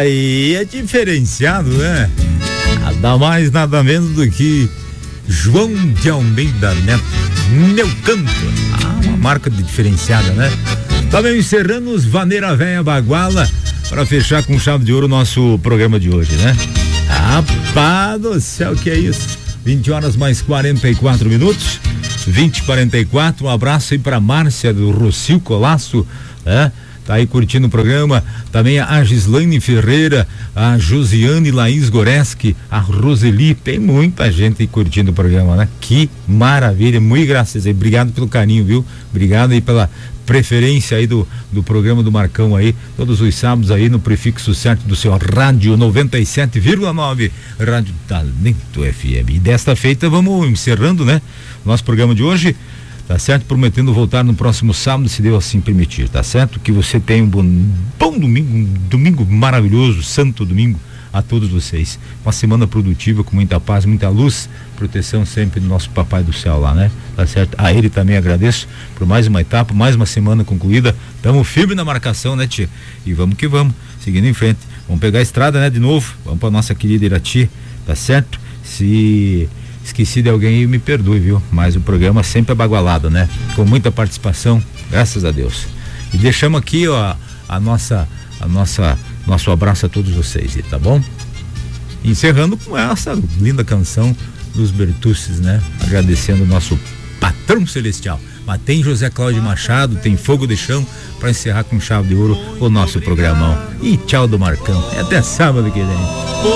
aí é diferenciado, né? Nada mais, nada menos do que João de Almeida Neto, Meu Canto. Uma marca diferenciada, né? Também encerrando os Vaneira Véia Baguala para fechar com chave de ouro o nosso programa de hoje, né? Rapaz do céu, que é isso? 20 horas mais 44 minutos. 20h44, um abraço aí pra Márcia do Rocio Colasso, né? Tá aí curtindo o programa, também a Gislaine Ferreira, a Josiane Laís Goreski, a Roseli, tem muita gente aí curtindo o programa, né? Que maravilha, muito graças aí, obrigado pelo carinho, viu? Obrigado aí pela preferência aí do programa do Marcão aí, todos os sábados aí no prefixo certo do seu rádio 97,9, Rádio Talento FM. E desta feita vamos encerrando, né? Nosso programa de hoje, tá certo? Prometendo voltar no próximo sábado, se Deus assim permitir, tá certo? Que você tenha um bom domingo, um domingo maravilhoso, santo domingo a todos vocês. Uma semana produtiva, com muita paz, muita luz, proteção sempre do nosso Papai do Céu lá, né? Tá certo? A ele também agradeço por mais uma etapa, mais uma semana concluída. Tamo firme na marcação, né, tia? E vamos que vamos, seguindo em frente. Vamos pegar a estrada, né, de novo. Vamos pra nossa querida Irati, tá certo? Se esqueci de alguém aí, me perdoe, viu? Mas o programa sempre é bagualado, né? Com muita participação, graças a Deus. E deixamos aqui, ó, nosso abraço a todos vocês, tá bom? Encerrando com essa linda canção dos Bertucci, né? Agradecendo o nosso patrão celestial. Mas tem José Cláudio Machado, tem Fogo de Chão, para encerrar com chave de ouro o nosso programão. E tchau do Marcão. Até sábado que vem.